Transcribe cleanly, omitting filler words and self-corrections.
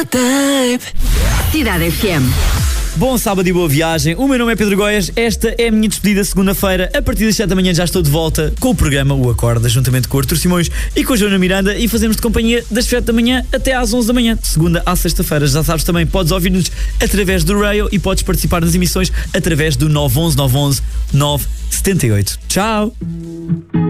Cidade FM. Bom sábado e boa viagem, o meu nome é Pedro Goias, esta é a minha despedida segunda-feira, a partir das 7 da manhã já estou de volta com o programa O Acorda, juntamente com o Artur Simões e com a Joana Miranda, e fazemos de companhia das 7 da manhã até às 11 da manhã, de segunda à sexta-feira. Já sabes, também podes ouvir-nos através do Rail e podes participar nas emissões através do 911 911 978. Tchau!